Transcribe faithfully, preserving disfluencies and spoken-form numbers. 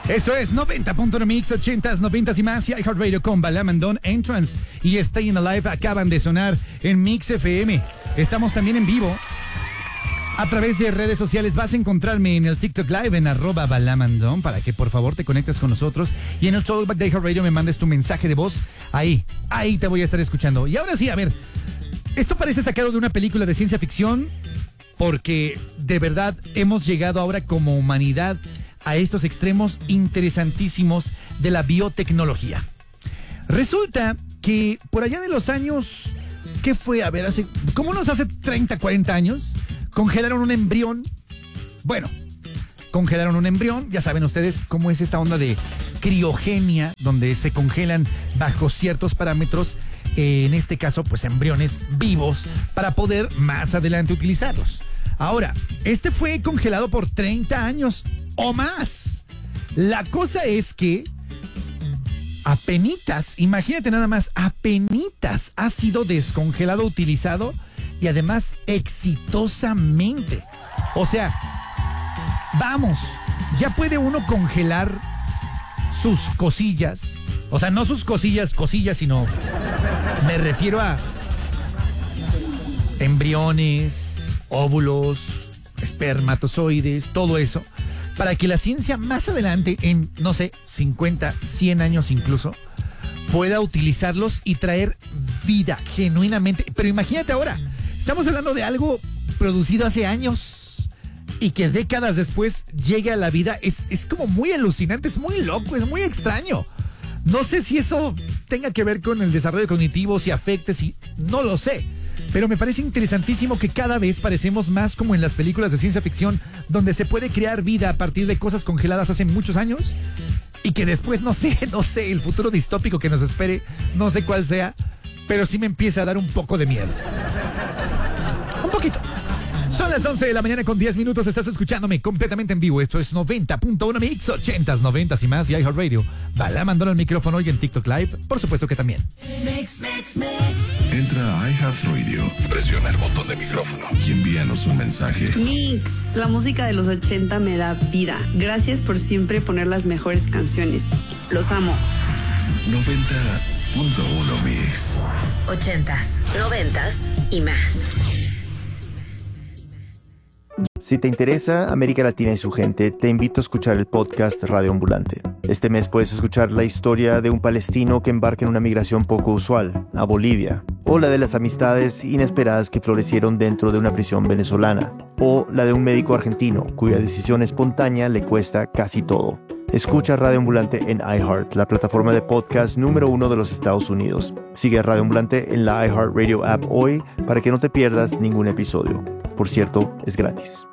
Eso es noventa punto uno Mix, ochentas, noventas y más. Y iHeartRadio con Balamandón, Entrance y Staying Alive acaban de sonar en Mix F M. Estamos también en vivo a través de redes sociales. Vas a encontrarme en el TikTok Live en arroba Balamandón para que por favor te conectes con nosotros. Y en el Talkback de iHeartRadio me mandes tu mensaje de voz. Ahí, ahí te voy a estar escuchando. Y ahora sí, a ver, esto parece sacado de una película de ciencia ficción porque de verdad hemos llegado ahora como humanidad a estos extremos interesantísimos de la biotecnología. Resulta que por allá de los años, ¿qué fue? A ver, hace, como unos hace treinta, cuarenta años, congelaron un embrión. Bueno, congelaron un embrión, ya saben ustedes cómo es esta onda de criogenia, donde se congelan bajo ciertos parámetros, eh, en este caso, pues embriones vivos, para poder más adelante utilizarlos. Ahora, este fue congelado por treinta años o más. La cosa es que apenitas, imagínate nada más, apenitas ha sido descongelado, utilizado y además exitosamente. O sea, vamos, ya puede uno congelar sus cosillas. O sea, no sus cosillas, cosillas, sino me refiero a embriones, óvulos, espermatozoides, todo eso, para que la ciencia más adelante, en, no sé, cincuenta, cien años incluso, pueda utilizarlos y traer vida genuinamente. Pero imagínate ahora, estamos hablando de algo producido hace años y que décadas después llegue a la vida. Es, es como muy alucinante, es muy loco, es muy extraño. No sé si eso tenga que ver con el desarrollo cognitivo, si afecte, si... no lo sé. Pero me parece interesantísimo que cada vez parecemos más como en las películas de ciencia ficción, donde se puede crear vida a partir de cosas congeladas hace muchos años y que después, no sé, no sé, el futuro distópico que nos espere, no sé cuál sea, pero sí me empieza a dar un poco de miedo. Un poquito. Son las once de la mañana con diez minutos, estás escuchándome completamente en vivo. Esto es noventa punto uno Mix, ochentas, noventas y más, y iHeartRadio. Balamandón al micrófono y en TikTok Live, por supuesto que también. Mix, mix, mix. Entra a iHeartRadio, presiona el botón de micrófono y envíanos un mensaje. Mix, la música de los ochenta me da vida. Gracias por siempre poner las mejores canciones. Los amo. noventa punto uno Mix. Ochentas, noventas y más. Si te interesa América Latina y su gente, te invito a escuchar el podcast Radio Ambulante. Este mes puedes escuchar la historia de un palestino que embarca en una migración poco usual, a Bolivia, o la de las amistades inesperadas que florecieron dentro de una prisión venezolana, o la de un médico argentino cuya decisión espontánea le cuesta casi todo. Escucha Radio Ambulante en iHeart, la plataforma de podcast número uno de los Estados Unidos. Sigue a Radio Ambulante en la iHeartRadio app hoy para que no te pierdas ningún episodio. Por cierto, es gratis.